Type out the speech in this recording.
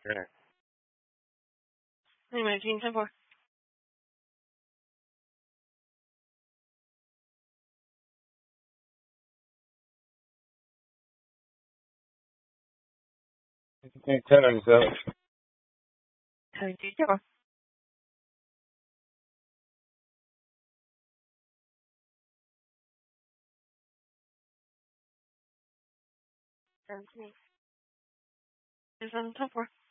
Right. Anyway, team 10-4. 10 on 7. 10-4. 17. 10-4.